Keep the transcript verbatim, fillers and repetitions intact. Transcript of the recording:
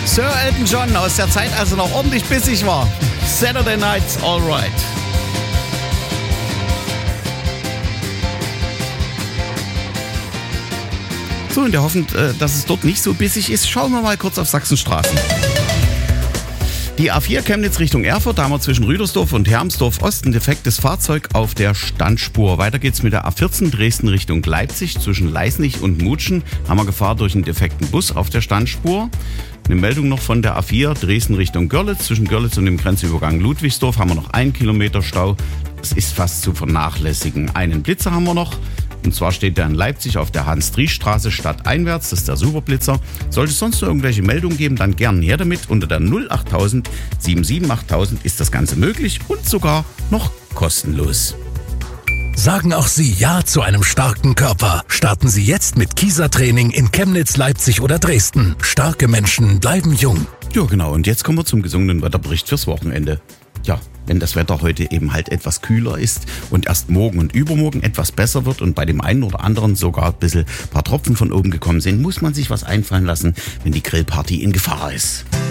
Sir Elton John aus der Zeit, als er noch ordentlich bissig war. Saturday Night's Alright. So, in der Hoffnung, dass es dort nicht so bissig ist, schauen wir mal kurz auf Sachsenstraßen. Die A vier Chemnitz Richtung Erfurt, da haben wir zwischen Rüdersdorf und Hermsdorf Ost ein defektes Fahrzeug auf der Standspur. Weiter geht's mit der A vierzehn Dresden Richtung Leipzig. Zwischen Leisnig und Mutschen haben wir Gefahr durch einen defekten Bus auf der Standspur. Eine Meldung noch von der A vier Dresden Richtung Görlitz. Zwischen Görlitz und dem Grenzübergang Ludwigsdorf haben wir noch einen Kilometer Stau. Das ist fast zu vernachlässigen. Einen Blitzer haben wir noch. Und zwar steht der in Leipzig auf der Hans-Dries-Straße stadteinwärts. Das ist der Superblitzer. Sollte es sonst noch irgendwelche Meldungen geben, dann gern her damit. Unter der null acht null null sieben sieben acht null null null ist das Ganze möglich und sogar noch kostenlos. Sagen auch Sie Ja zu einem starken Körper. Starten Sie jetzt mit Kieser-Training in Chemnitz, Leipzig oder Dresden. Starke Menschen bleiben jung. Ja, genau. Und jetzt kommen wir zum gesungenen Wetterbericht fürs Wochenende. Ja, wenn das Wetter heute eben halt etwas kühler ist und erst morgen und übermorgen etwas besser wird und bei dem einen oder anderen sogar ein bisschen ein paar Tropfen von oben gekommen sind, muss man sich was einfallen lassen, wenn die Grillparty in Gefahr ist.